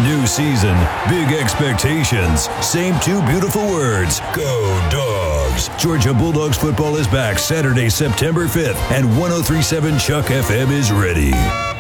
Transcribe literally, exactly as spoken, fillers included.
New season, big expectations, same two beautiful words. Go Dogs. Georgia Bulldogs football is back Saturday, September fifth, and one oh three point seven Chuck F M is ready.